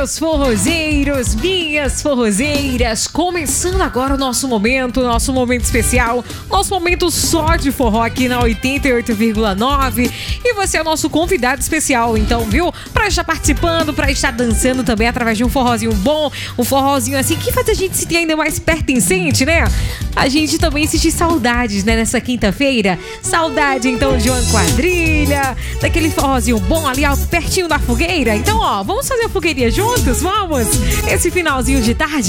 meus forrozeiros, minhas forrozeiras, começando agora o nosso momento especial, nosso momento só de forró aqui na 88,9, e você é o nosso convidado especial, então, viu? Pra estar participando, pra estar dançando também através de um forrozinho bom, um forrozinho assim que faz a gente se sentir ainda mais pertencente, né? A gente também sentir saudades, né, nessa quinta-feira, saudade então de uma quadrilha, daquele forrozinho bom ali ó, pertinho da fogueira. Então, ó, vamos fazer a fogueirinha juntos? Vamos? Esse finalzinho de tarde